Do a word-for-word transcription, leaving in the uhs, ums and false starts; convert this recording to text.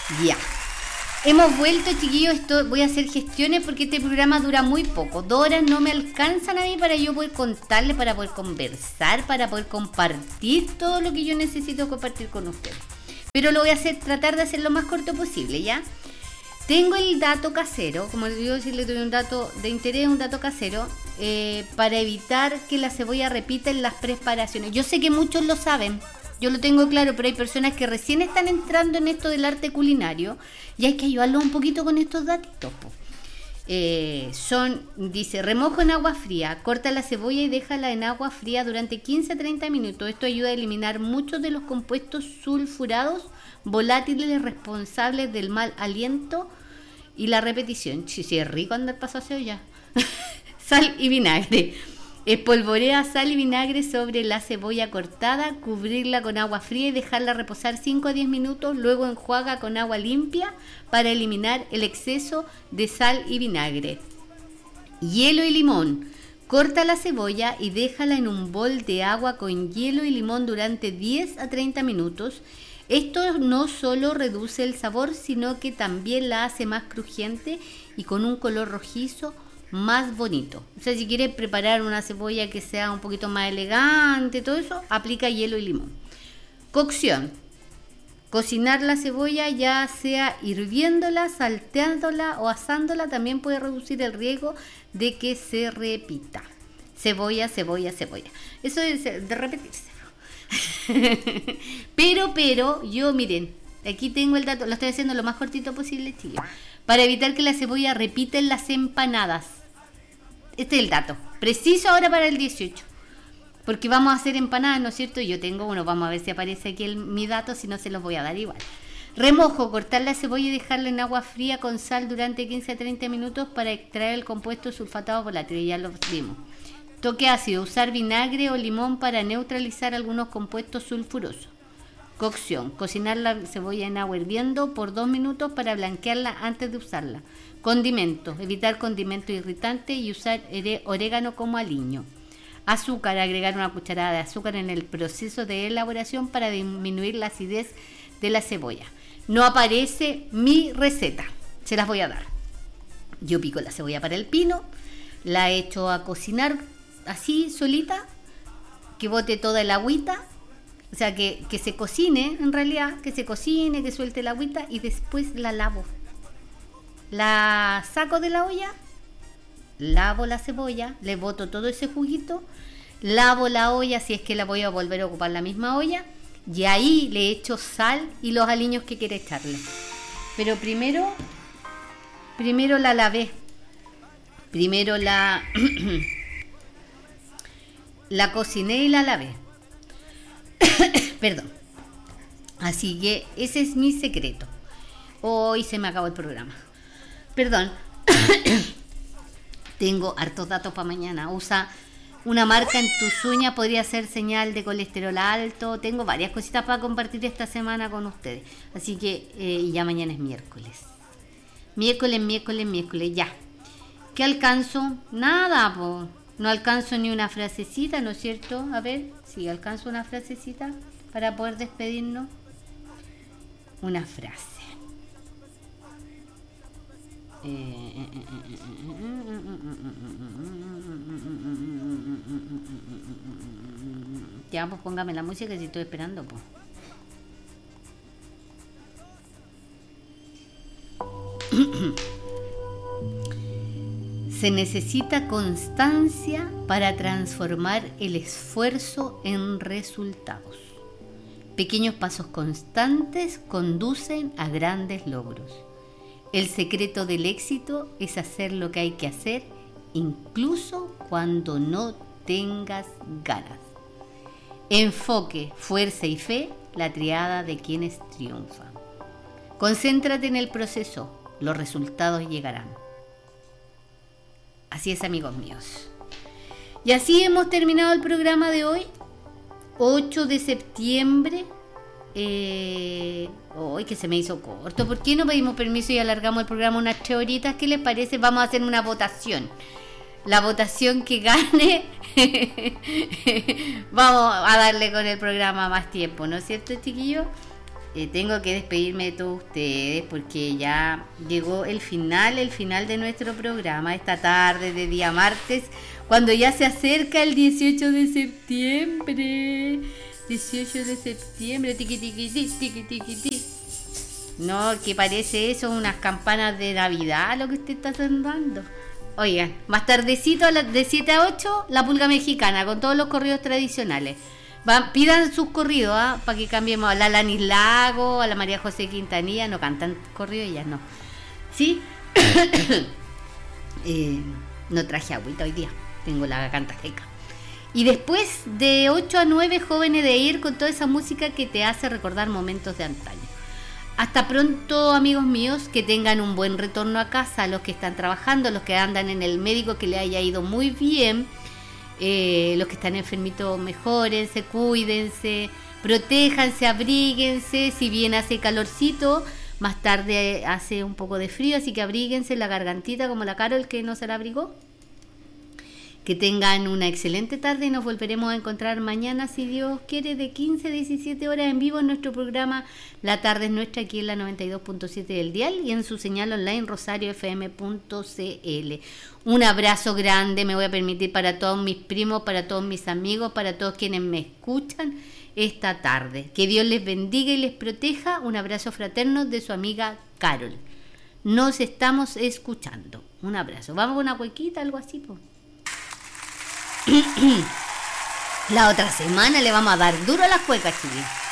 Ya. Hemos vuelto, chiquillos. Esto, voy a hacer gestiones porque este programa dura muy poco. Dos horas no me alcanzan a mí para yo poder contarles, para poder conversar, para poder compartir todo lo que yo necesito compartir con ustedes. Pero lo voy a hacer, tratar de hacer lo más corto posible, ¿ya? Tengo el dato casero, como les digo, si les doy un dato de interés, un dato casero, eh, para evitar que la cebolla repita en las preparaciones. Yo sé que muchos lo saben. Yo lo tengo claro, pero hay personas que recién están entrando en esto del arte culinario y hay que ayudarlos un poquito con estos datitos. Eh, son, dice, remojo en agua fría, corta la cebolla y déjala en agua fría durante quince a treinta minutos. Esto ayuda a eliminar muchos de los compuestos sulfurados volátiles responsables del mal aliento y la repetición. Sí, sí, es rico andar pasado ya. Sal y vinagre. Espolvorea sal y vinagre sobre la cebolla cortada, cubrirla con agua fría y dejarla reposar cinco a diez minutos, luego enjuaga con agua limpia para eliminar el exceso de sal y vinagre. Hielo y limón. Corta la cebolla y déjala en un bol de agua con hielo y limón durante diez a treinta minutos. Esto no solo reduce el sabor, sino que también la hace más crujiente y con un color rojizo más bonito. O sea, si quieres preparar una cebolla que sea un poquito más elegante, todo eso, aplica hielo y limón. Cocción. Cocinar la cebolla, ya sea hirviéndola, salteándola o asándola, también puede reducir el riesgo de que se repita. Cebolla, cebolla, cebolla. Eso es de repetirse. pero, pero, yo miren, aquí tengo el dato, lo estoy haciendo lo más cortito posible, chicos, para evitar que la cebolla repita en las empanadas. Este es el dato, preciso ahora para el dieciocho, porque vamos a hacer empanadas, ¿no es cierto? Yo tengo uno, vamos a ver si aparece aquí el, mi dato, si no se los voy a dar igual. Remojo, cortar la cebolla y dejarla en agua fría con sal durante quince a treinta minutos para extraer el compuesto sulfatado volátil, ya lo vimos. Toque ácido, usar vinagre o limón para neutralizar algunos compuestos sulfurosos. Cocción, cocinar la cebolla en agua hirviendo por dos minutos para blanquearla antes de usarla. Condimentos, evitar condimentos irritantes y usar orégano como aliño. Azúcar, agregar una cucharada de azúcar en el proceso de elaboración para disminuir la acidez de la cebolla. No aparece mi receta, se las voy a dar. Yo pico la cebolla para el pino, la echo a cocinar así solita, que bote toda el agüita. O sea, que, que se cocine, en realidad, que se cocine, que suelte la agüita y después la lavo. La saco de la olla, lavo la cebolla, le boto todo ese juguito, lavo la olla si es que la voy a volver a ocupar la misma olla y ahí le echo sal y los aliños que quiera echarle. Pero primero, primero la lavé, primero la, la cociné y la lavé. Perdón. Así que ese es mi secreto. Hoy se me acabó el programa. Perdón. Tengo hartos datos para mañana. Usa una marca en tus uñas, podría ser señal de colesterol alto. Tengo varias cositas para compartir esta semana con ustedes. Así que eh, ya mañana es miércoles. Miércoles, miércoles, miércoles, ya. ¿Qué alcanzo? Nada, po. No alcanzo ni una frasecita, ¿no es cierto? A ver, si alcanzo una frasecita para poder despedirnos. Una frase. Ya, pues póngame la música si estoy esperando, pues. Se necesita constancia para transformar el esfuerzo en resultados. Pequeños pasos constantes conducen a grandes logros. El secreto del éxito es hacer lo que hay que hacer, incluso cuando no tengas ganas. Enfoque, fuerza y fe, la triada de quienes triunfan. Concéntrate en el proceso, los resultados llegarán. Así es, amigos míos. Y así hemos terminado el programa de hoy, ocho de septiembre. Eh, hoy que se me hizo corto. ¿Por qué no pedimos permiso y alargamos el programa unas tres horitas? ¿Qué les parece? Vamos a hacer una votación. La votación que gane, vamos a darle con el programa más tiempo, ¿no es cierto, chiquillos? eh, tengo que despedirme de todos ustedes porque ya llegó el final, el final de nuestro programa esta tarde de día martes, cuando ya se acerca el dieciocho de septiembre. dieciocho de septiembre, tiqui tiqui tiqui tiqui tiqui tiqui. No, que parece eso unas campanas de Navidad lo que usted está sonando. Oigan, más tardecito a las de siete a ocho, la pulga mexicana con todos los corridos tradicionales. Van, pidan sus corridos, ¿ah? Para que cambiemos a la Lanis Lago, a la María José Quintanilla, no cantan corridos, ellas no. ¿Sí? eh, no traje agüita hoy día, tengo la garganta seca. Y después de ocho a nueve, Jóvenes de Ir con toda esa música que te hace recordar momentos de antaño. Hasta pronto, amigos míos, que tengan un buen retorno a casa, los que están trabajando, los que andan en el médico, que le haya ido muy bien, eh, los que están enfermitos, mejórense, cuídense, protéjanse, abríguense, si bien hace calorcito, más tarde hace un poco de frío, así que abríguense la gargantita como la Carol que no se la abrigó. Que tengan una excelente tarde y nos volveremos a encontrar mañana, si Dios quiere, de quince a diecisiete horas en vivo en nuestro programa La Tarde es Nuestra, aquí en la noventa y dos punto siete del dial y en su señal online rosario f m punto c l. Un abrazo grande, me voy a permitir, para todos mis primos, para todos mis amigos, para todos quienes me escuchan esta tarde. Que Dios les bendiga y les proteja. Un abrazo fraterno de su amiga Carol. Nos estamos escuchando. Un abrazo. Vamos con una cuequita, algo así, pues. La otra semana le vamos a dar duro a las cuecas, chiquillos.